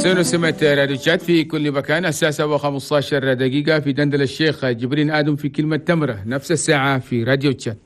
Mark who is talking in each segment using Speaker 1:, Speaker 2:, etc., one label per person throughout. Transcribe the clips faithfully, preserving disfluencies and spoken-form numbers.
Speaker 1: تحسنوا سمة راديو تشات في كل مكان. الساعة وخمسة عشر دقيقة في دندل الشيخ جبرين آدم في كلمة تمرة، نفس الساعة في راديو تشات.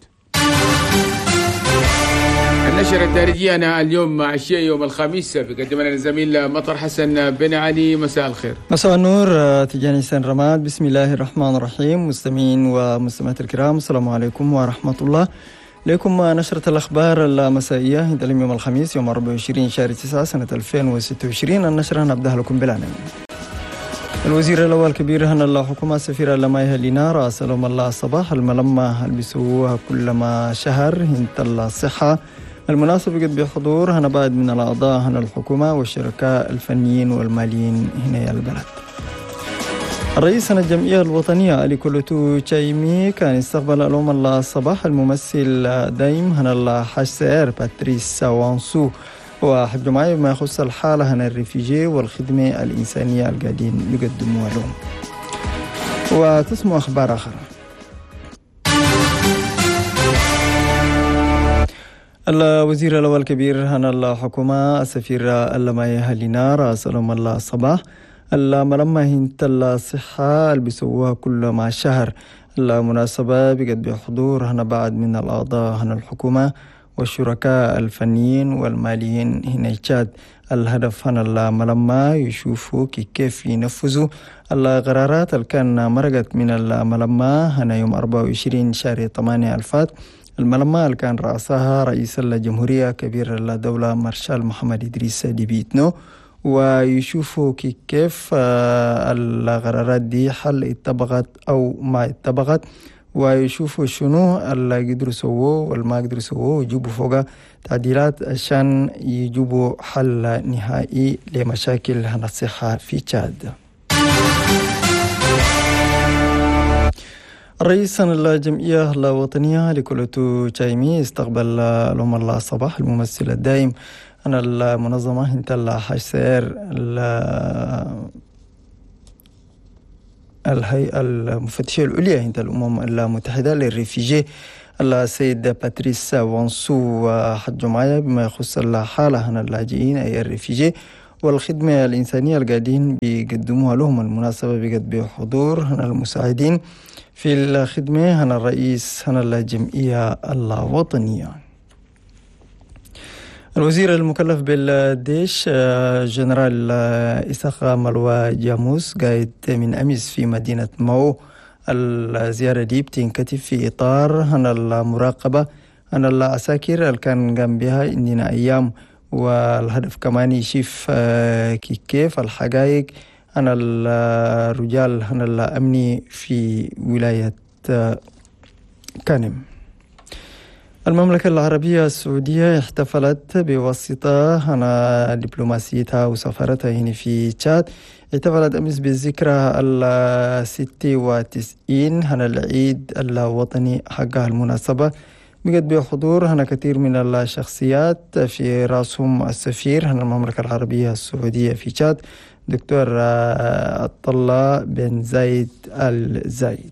Speaker 1: النشرة الدارجية أنا اليوم مع الشيء يوم الخميس بيقدم لنا الزميل مطر حسن بن علي. مساء الخير.
Speaker 2: مساء النور تجاني سن رماد. بسم الله الرحمن الرحيم. مستمعين ومستمعات الكرام، السلام عليكم ورحمة الله. لكم نشرة الأخبار المسائية عند يوم الخميس يوم أربعة وعشرين شهر تسعة سنة ألفين وستة وعشرين. النشرة نبدأ لكم بالعناوين. الوزير الأول كبير هنا الله حكومة سفير لما لنا راسلهم الله الصباح الملمة اللي بيسووها كل ما شهر هنت الصحة. المناسبة قد بحضور هنا بعد من الأعضاء هنا الحكومة والشركاء الفنيين والماليين هنا البلد. الرئيس هنا الجمعية الوطنية علي كولوتو تشايمي كان استقبل اليوم الله الصباح الممثل دايم هنا الحاج سير باتريس وانسو وحب معي بما يخص الحالة هنا الريفيجي والخدمة الإنسانية القاعدين يقدموها لهم. وتسمع أخبار أخرى. الوزير الأول كبير هنا الحكومة السفير اللماي هالينا راسلهم الله الصباح الملمة هنت الصحة اللي بيسووها كل ما شهر. المناسبة بقد بحضور هنا بعد من الأعضاء هنا الحكومة والشركاء الفنيين والماليين هنا تشاد. الهدف هنا الملمة يشوفوا كيف ينفذوا القرارات اللي كان مرقت من الملمة هنا يوم أربعة وعشرين شهر ثمانية الفات. الملمة اللي كان رأسها رئيس الجمهورية كبير الدولة مارشال محمد إدريس ديبيتنو، ويشوفوا كيف القرارات دي حل اتبغت أو ما اتبغت، ويشوفوا شنو اللي قدروا يسووه والما قدروا يسووه ويجيبوا فوقها تعديلات عشان يجيبوا حل نهائي لمشاكل الصحة في تشاد. الرئيس الجمعية الوطنية لكولوتو تشايمي استقبل اليوم الله الصباح الممثل الدائم أنا المنظمة انت الحاج سير الهيئة المفتشية العليا انت الأمم المتحدة للريفيجي السيد باتريس وانسو حج معايا بما يخص الحالة هنا اللاجئين أي الريفيجي والخدمة الإنسانية القاعدين بيقدموها لهم. المناسبة بقد بحضور هنا المساعدين في الخدمة هنا الرئيس هنا الجمعية الوطنية. الوزير المكلف بالديش جنرال إسحاق ملوى جاموس قاعد من أمس في مدينة ماو. الزيارة دي بتنكتب في إطار هنا المراقبة هنا العساكر اللي كان قام بها إننا أيام، والهدف كمان يشوف كيف الحقائق هنا الرجال هنا الأمني في ولاية كانم. المملكة العربية السعودية احتفلت بواسطة هنا دبلوماسيتها وسفارتها هنا في تشاد. احتفلت أمس بالذكرى الستة وتسعين هنا العيد الوطني حقها. المناسبة بقد بحضور هنا كثير من الشخصيات في رأسهم السفير هنا المملكة العربية السعودية في تشاد دكتور عطلة بن زايد الزايد.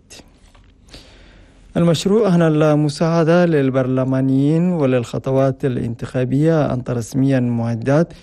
Speaker 2: المشروع هنا المساعدة للبرلمانيين وللخطوات الانتخابية أنت رسميا معدات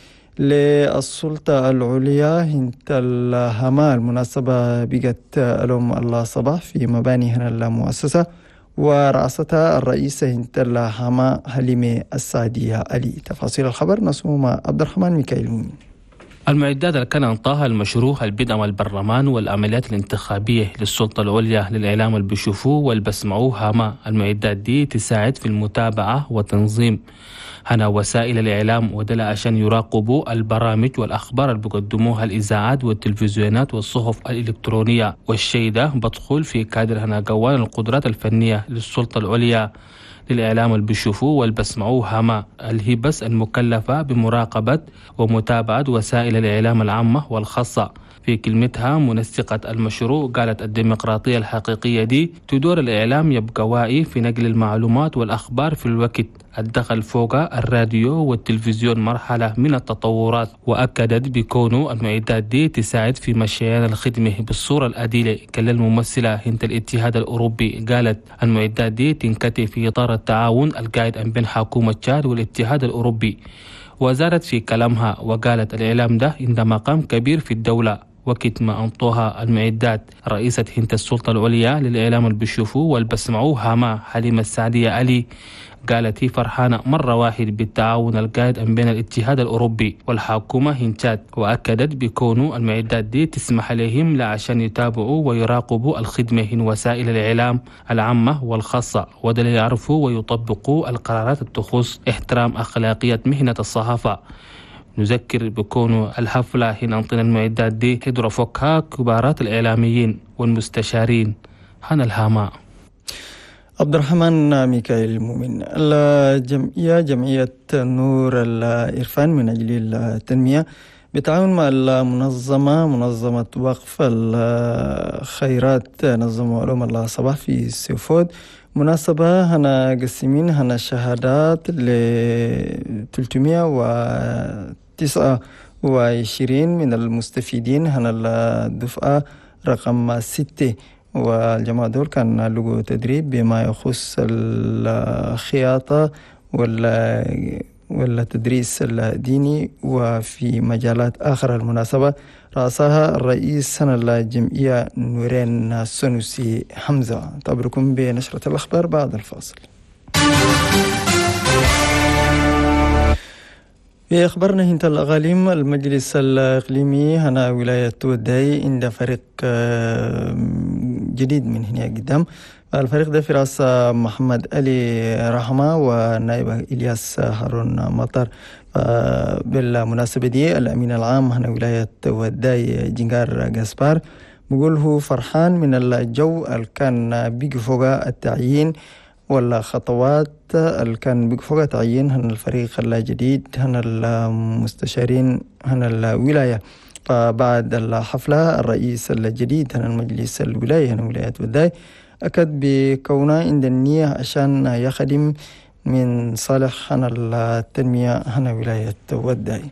Speaker 2: للسلطة العليا هنت الهما. المناسبة بقت اليوم الله صباح في مباني هنا المؤسسة ورأستها الرئيسة هنت الهما حليمة السعدية علي. تفاصيل الخبر نسمع عبد الرحمن ميكائيل مؤمن.
Speaker 3: المعدات اللي كان انطاها المشروع البدء مع البرلمان والعمليات الانتخابية للسلطة العليا للإعلام اللي بيشوفوه واللي بسمعوه هما. المعدات دي تساعد في المتابعة وتنظيم هنا وسائل الإعلام ودلا عشان يراقبوا البرامج والأخبار اللي بيقدموها الإذاعات والتلفزيونات والصحف الإلكترونية. والشيء ده بدخل في كادر هنا قوان القدرات الفنية للسلطة العليا للإعلام اللي بيشوفوه واللي بسمعوه هما، اللي هي بس المكلفة بمراقبة ومتابعة وسائل الإعلام العامة والخاصة. في كلمتها منسقة المشروع قالت الديمقراطية الحقيقية دي تدور الإعلام يبقى واعي في نقل المعلومات والأخبار في الوقت الدخل فوق الراديو والتلفزيون مرحلة من التطورات. وأكدت بكونه المعدات دي تساعد في مشيان الخدمة بالصورة الأديلة. كلا الممثلة هند الاتحاد الأوروبي قالت المعدات دي تنكتب في إطار التعاون القائد بين حكومة تشاد والاتحاد الأوروبي، وزادت في كلامها وقالت الإعلام ده عنده مقام كبير في الدولة وقت ما أنطوها المعدات رئيسة هند السلطة العليا للإعلام اللي بيشوفوه والبسمعوه هما حليمة السعدية علي. قالت هي فرحانة مرة واحد بالتعاون القائد بين الاتحاد الأوروبي والحكومة هنتات، وأكدت بكونوا المعدات دي تسمح لهم لعشان يتابعوا ويراقبوا الخدمة من وسائل الإعلام العامة والخاصة، وده يعرفوا ويطبقوا القرارات التخص احترام أخلاقيات مهنة الصحافة. نذكر بكونوا الحفلة هنا أنطينا المعدات دي حضر فوقها كبارات الإعلاميين والمستشارين. هنا الهاماء.
Speaker 2: عبد الرحمن ميكائيل المؤمن. الجمعية جمعية نور الإرفان من أجل التنمية بالتعاون مع المنظمة منظمة وقف الخيرات نظم علوم الله صباح في سيفود مناسبة هنا قسمين هنا شهادات ل ثلاثمائة وتسعة وعشرين من المستفيدين هنا الدفعة رقم ستة، والجماعة دول كان لقوا تدريب بما يخص الخياطة والتدريس الديني وفي مجالات آخر. المناسبة رأسها الرئيس سنة الجمعية نورين السنوسي حمزة. تابعكم بنشرة الأخبار بعد الفاصل. في أخبارنا هنا الأغاليم المجلس الإقليمي هنا ولاية وداي عند فريق جديد من هنا قدام. الفريق ده في رأس محمد علي رحمة ونائب إلياس هارون مطر. بالمناسبة دي الأمين العام هنا ولاية وداي جنجار جاسبار بقول هو فرحان من الجو اللي كان بيجي فوق التعيين والخطوات اللي كان بيجي فوق تعيين هنا الفريق الجديد هنا المستشارين هنا الولاية. فبعد الحفلة الرئيس الجديد هنا المجلس الولاية هنا ولاية وداي أكد بكونه عند النية عشان يخدم من صالح هنا التنمية هنا ولاية وداي.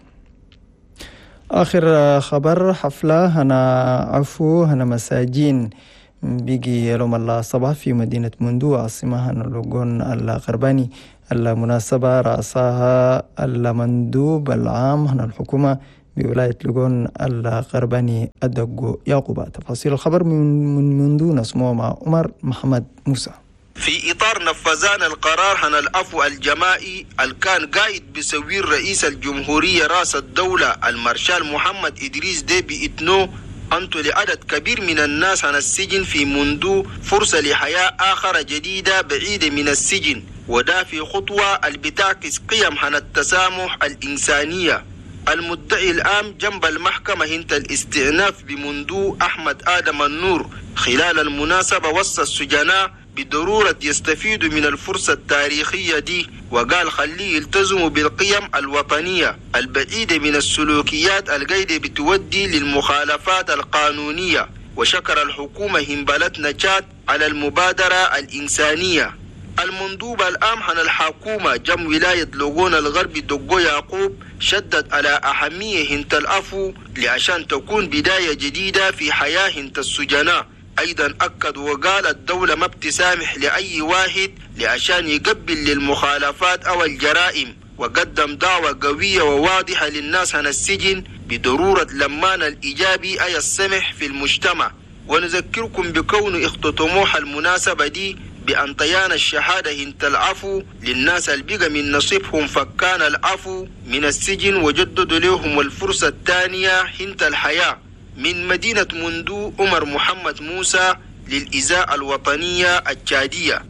Speaker 2: آخر خبر حفلة هنا عفو هنا مساجين بيجي يوم الله صباح في مدينة مندو عاصمة هنا اللوغون الغرباني. المناسبة رأسها المندوب العام هنا الحكومة بولاية لوغون الغرباني الدقو يعقوبة. تفاصيل الخبر من مندو نسموه مع عمر محمد موسى.
Speaker 4: في إطار نفذان القرار هنا العفو الجماعي اللي كان قايد بسوير رئيس الجمهورية راس الدولة المارشال محمد إدريس ديبي إتنو أنتو لعدد كبير من الناس هنا السجن في مندو فرصة لحياة آخر جديدة بعيدة من السجن، وده في خطوة اللي بتعكس قيم هنا التسامح الإنسانية. المدعي الآن جنب المحكمة هنت الاستئناف بمندو أحمد آدم النور خلال المناسبة وصى السجناء بضرورة يستفيدوا من الفرصة التاريخية دي، وقال خليه يلتزموا بالقيم الوطنية البعيدة من السلوكيات القايدة بتودي للمخالفات القانونية. وشكر الحكومة همبلتنا تشاد على المبادرة الإنسانية. المندوب الآن عن الحكومة جم ولاية لوغون الغربي دقو يعقوب شدد على أهمية هنت العفو لعشان تكون بداية جديدة في حياة هنت السجناء. أيضا أكد وقال الدولة ما بتسامح لأي واحد لعشان يقبل للمخالفات أو الجرائم، وقدم دعوة قوية وواضحة للناس هنا السجن بضرورة لمان الإيجابي أي السمح في المجتمع. ونذكركم بكون اختتموها المناسبة دي بأن طيان الشهادة هنت العفو للناس البقى من نصيبهم فكان العفو من السجن وجددوا لهم الفرصة الثانية هنت الحياة. من مدينة مندو عمر محمد موسى للإذاعة الوطنية التشادية.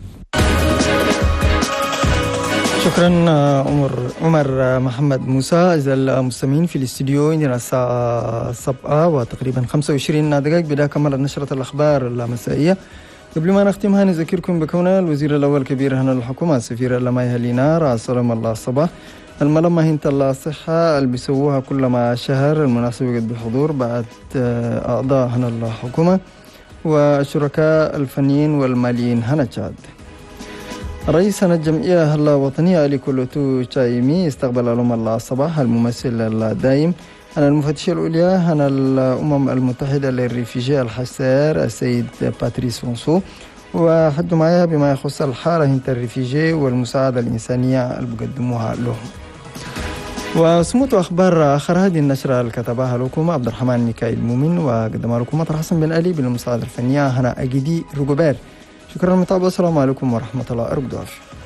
Speaker 2: شكرا عمر عمر محمد موسى. إذا المستمعين في الاستديو عندنا الساعة سبعة وتقريبا خمسة وعشرين دقائق بدأ كمل نشرة الأخبار المسائية. قبل ما نختمها نذكركم بكون الوزير الأول كبير هنا الحكومة السفير اللماي هلينا رأس سلام الله الصباح الملمة هنت الله صحة اللي بيسووها كل ما شهر. المناسبة قد بحضور بعد أعضاء هنا الحكومة والشركاء الفنيين والماليين هنا تشاد. رئيس هنا الجمعية الوطنية علي كولوتو تشايمي استقبل لهم الله الصباح الممثل الدائم أنا المفتش العليا هنا الأمم المتحدة للريفيجي الحسير السيد باتريس فونسو، وحدوا معايا بما يخص الحالة هنت الريفيجي والمساعدة الإنسانية اللي بقدموها لهم. وسموت أخبار آخر هذه النشرة اللي كتبها لكم عبد الرحمن ميكائيل مؤمن، وقدمها لكم مطر حسن بن علي بالمساعدة الفنية هنا أجدي رجوبير. شكرا للمتابعة، السلام عليكم ورحمة الله وبركاته.